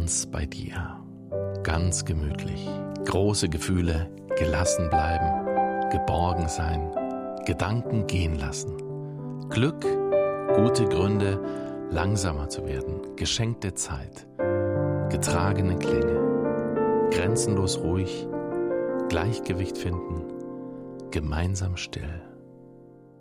ganz bei dir. Ganz gemütlich. Große Gefühle, gelassen bleiben, geborgen sein, Gedanken gehen lassen. Glück, gute Gründe, langsamer zu werden, geschenkte Zeit, getragene Klänge, grenzenlos ruhig, Gleichgewicht finden, gemeinsam still.